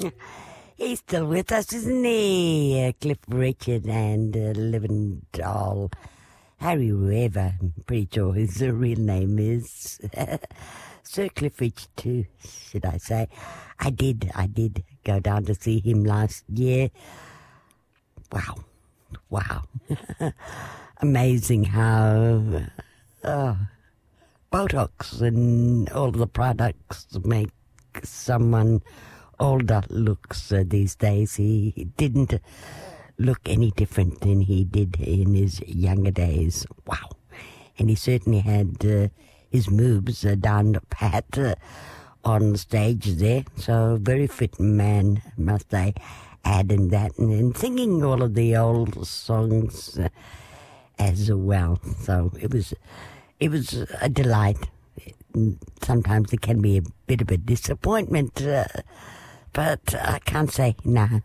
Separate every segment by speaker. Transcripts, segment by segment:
Speaker 1: He's still with us, isn't he? Cliff Richard and Livendale. Harry Rever, I'm pretty sure his real name is. Sir Cliff Richard too, should I say. I did go down to see him last year. Wow. Amazing how Botox and all the products make someone older looks these days. He didn't look any different than he did in his younger days. Wow. And he certainly had his moves down pat on the stage there. So very fit man, must I add in that. And singing all of the old songs as well. So it was a delight. Sometimes it can be a bit of a disappointment, but I can't say,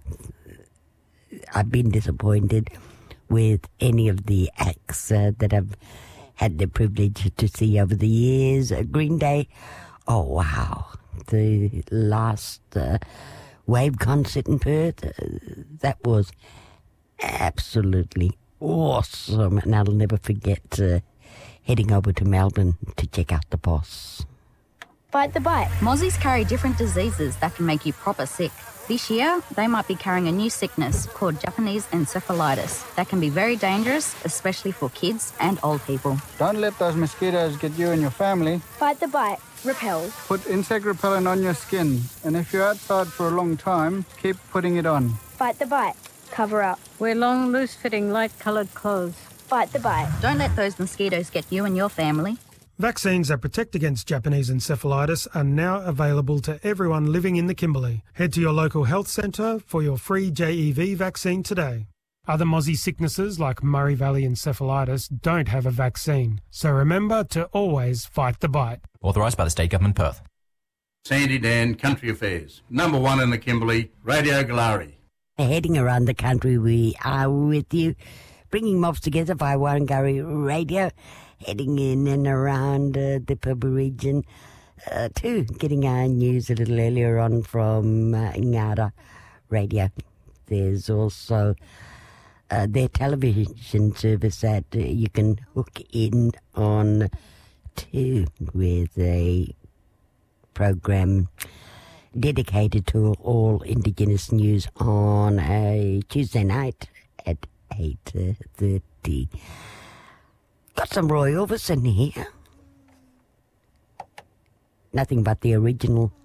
Speaker 1: I've been disappointed with any of the acts that I've had the privilege to see over the years. Green Day, oh wow, the last Wave concert in Perth, that was absolutely awesome, and I'll never forget heading over to Melbourne to check out the boss.
Speaker 2: Bite the bite.
Speaker 3: Mozzies carry different diseases that can make you proper sick. This year, they might be carrying a new sickness called Japanese encephalitis that can be very dangerous, especially for kids and old people.
Speaker 4: Don't let those mosquitoes get you and your family.
Speaker 2: Bite the bite. Repel.
Speaker 4: Put insect repellent on your skin, and if you're outside for a long time, keep putting it on.
Speaker 2: Bite the bite. Cover up.
Speaker 5: Wear long, loose-fitting, light-coloured clothes.
Speaker 2: Bite the bite.
Speaker 3: Don't let those mosquitoes get you and your family.
Speaker 6: Vaccines that protect against Japanese encephalitis are now available to everyone living in the Kimberley. Head to your local health centre for your free JEV vaccine today. Other Mozzie sicknesses like Murray Valley encephalitis don't have a vaccine, so remember to always fight the bite.
Speaker 7: Authorised by the State Government, Perth.
Speaker 8: Sandy Dan, Country Affairs. Number 1 in the Kimberley, Radio Galari.
Speaker 1: Heading around the country, we are with you, bringing mobs together via Warringah Radio, heading in and around the Pilbara region, too, getting our news a little earlier on from Ngara Radio. There's also their television service that you can hook in on too, with a program dedicated to all Indigenous news on a Tuesday night at 8:30. Got some Roy Orbison here. Nothing but the original